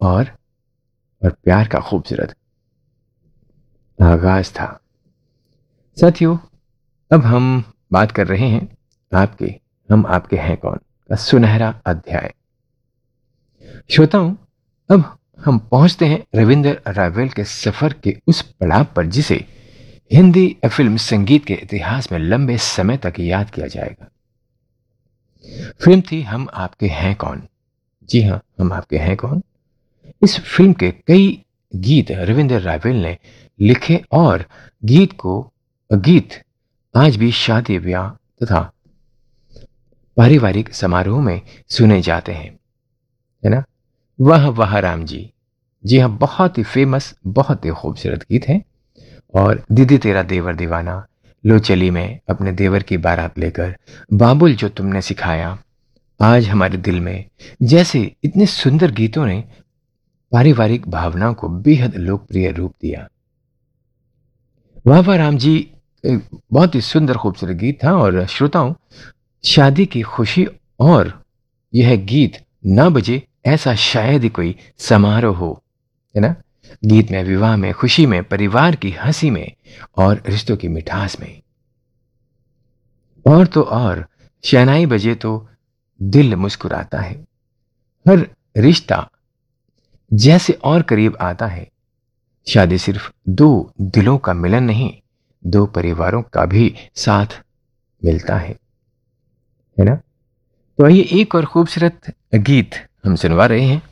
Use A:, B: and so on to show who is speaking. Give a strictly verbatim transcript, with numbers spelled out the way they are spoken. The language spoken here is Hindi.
A: और और प्यार का खूबसूरत आगाज था। साथियों, अब हम बात कर रहे हैं आपके हम आपके हैं कौन का सुनहरा अध्याय। श्रोताओं, अब हम पहुंचते हैं रविंद्र रावल के सफर के उस पड़ाव पर जिसे हिंदी फिल्म संगीत के इतिहास में लंबे समय तक याद किया जाएगा। फिल्म थी हम आपके हैं कौन। जी हां, हम आपके हैं कौन। इस फिल्म के कई गीत रविंद्र रावल ने लिखे और गीत को गीत आज भी शादी ब्याह तथा पारिवारिक समारोह में सुने जाते हैं, है ना। वाह वाह राम जी। जी हाँ, बहुत ही फेमस, बहुत ही खूबसूरत गीत है। और दीदी तेरा देवर दीवाना, लो चली मैं अपने देवर की बारात लेकर, बाबुल जो तुमने सिखाया, आज हमारे दिल में, जैसे इतने सुंदर गीतों ने पारिवारिक भावनाओं को बेहद लोकप्रिय रूप दिया। वाह वाह राम जी एक बहुत ही सुंदर खूबसूरत गीत था। और श्रोताओं, शादी की खुशी और यह गीत ना बजे ऐसा शायद ही कोई समारोह हो, है ना। गीत में विवाह में, खुशी में, परिवार की हंसी में और रिश्तों की मिठास में। और तो और शहनाई बजे तो दिल मुस्कुराता है। हर रिश्ता जैसे और करीब आता है। शादी सिर्फ दो दिलों का मिलन नहीं, दो परिवारों का भी साथ मिलता है है ना। तो आइए एक और खूबसूरत गीत हम सुनवा रहे हैं